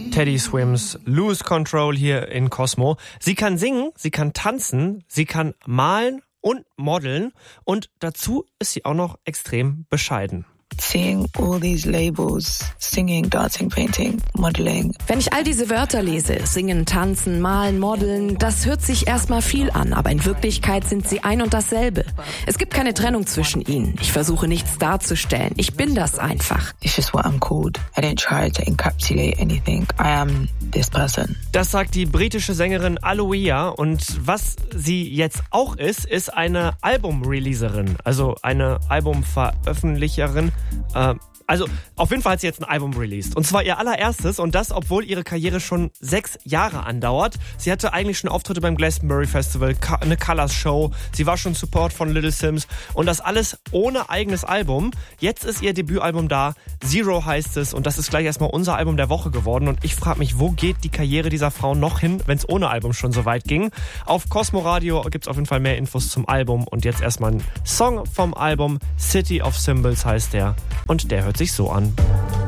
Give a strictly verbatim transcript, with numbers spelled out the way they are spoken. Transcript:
Teddy Swims Lose Control hier in Cosmo. Sie kann singen, sie kann tanzen, sie kann malen und modeln und dazu ist sie auch noch extrem bescheiden. Seeing all these labels, singing, dancing, painting, modeling. Wenn ich all diese Wörter lese, singen, tanzen, malen, modeln, das hört sich erstmal viel an, aber in Wirklichkeit sind sie ein und dasselbe. Es gibt keine Trennung zwischen ihnen. Ich versuche nichts darzustellen. Ich bin das einfach. It's just what I'm called. I don't try to encapsulate anything. I am this person. Das sagt die britische Sängerin Aloia und was sie jetzt auch ist, ist eine Album-Releaserin, also eine Albumveröffentlicherin. Äh, also auf jeden Fall hat sie jetzt ein Album released. Und zwar ihr allererstes und das, obwohl ihre Karriere schon sechs Jahre andauert. Sie hatte eigentlich schon Auftritte beim Glastonbury Festival, eine Colors Show. Sie war schon Support von Little Sims und das alles ohne eigenes Album. Jetzt ist ihr Debütalbum da. Zero heißt es und das ist gleich erstmal unser Album der Woche geworden. Und ich frage mich, wo geht die Karriere dieser Frau noch hin, wenn es ohne Album schon so weit ging? Auf Cosmo Radio gibt es auf jeden Fall mehr Infos zum Album. Und jetzt erstmal ein Song vom Album. City of Symbols heißt der. Und der hört sich so an.